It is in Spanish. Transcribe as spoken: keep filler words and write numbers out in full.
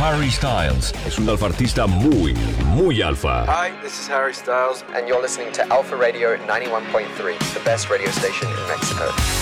Harry Styles. Es un alfa artista muy, muy alfa. Hi, this is Harry Styles, and you're listening to Alpha Radio ninety-one point three, the best radio station in Mexico.